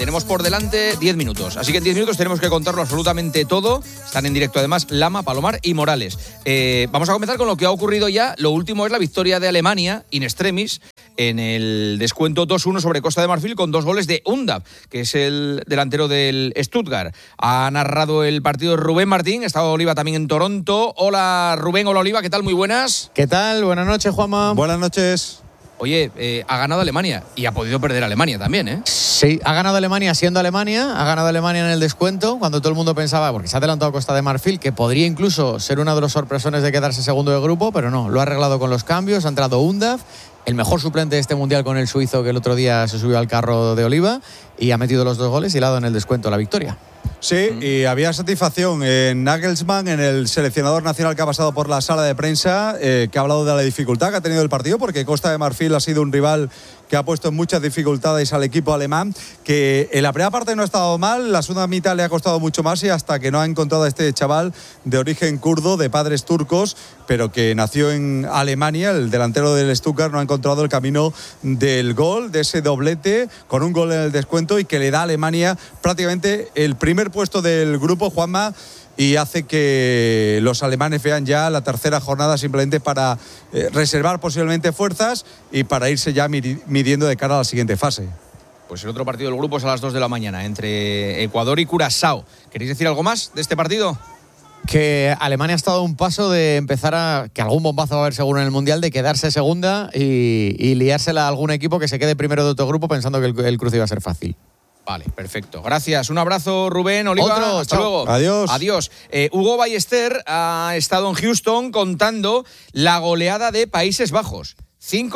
tenemos por delante 10 minutos. Así que en 10 minutos tenemos que contarlo absolutamente todo. Están en directo además Lama, Palomar y Morales. Vamos a comenzar con lo que ha ocurrido ya. Lo último es la victoria de Alemania, in extremis, en el descuento 2-1 sobre Costa de Marfil con 2 goles de Undav, que es el delantero del Stuttgart. Ha narrado el partido Rubén Martín, ha estado Oliva también en Toronto. Hola Rubén, hola Oliva, ¿qué tal? Muy buenas. ¿Qué tal? Buenas noches, Juanma. Buenas noches. Oye, ha ganado Alemania y ha podido perder Alemania también, ¿eh? Sí, ha ganado Alemania siendo Alemania, ha ganado Alemania en el descuento, cuando todo el mundo pensaba, porque se ha adelantado Costa de Marfil, que podría incluso ser una de los sorpresones de quedarse segundo de grupo, pero no, lo ha arreglado con los cambios, ha entrado Undav, el mejor suplente de este mundial con el suizo que el otro día se subió al carro de Oliva y ha metido los 2 goles y le ha dado en el descuento la victoria. Sí, y había satisfacción en Nagelsmann, en el seleccionador nacional que ha pasado por la sala de prensa, que ha hablado de la dificultad que ha tenido el partido, porque Costa de Marfil ha sido un rival que ha puesto en muchas dificultades al equipo alemán, que en la primera parte no ha estado mal, la segunda mitad le ha costado mucho más y hasta que no ha encontrado a este chaval de origen kurdo, de padres turcos, pero que nació en Alemania, el delantero del Stuttgart, no ha encontrado el camino del gol, de ese doblete, con un gol en el descuento y que le da a Alemania prácticamente el primer puesto del grupo, Juanma, y hace que los alemanes vean ya la tercera jornada simplemente para reservar posiblemente fuerzas y para irse ya midiendo de cara a la siguiente fase. Pues el otro partido del grupo es a las 2 de la mañana, entre Ecuador y Curazao. ¿Queréis decir algo más de este partido? Que Alemania ha estado a un paso de empezar a, que algún bombazo va a haber seguro en el Mundial, de quedarse segunda y liársela a algún equipo que se quede primero de otro grupo pensando que el cruce iba a ser fácil. Vale, perfecto. Gracias. Un abrazo, Rubén, Oliva. Otro, hasta luego. Adiós. Hugo Ballester ha estado en Houston contando la goleada de Países Bajos. 5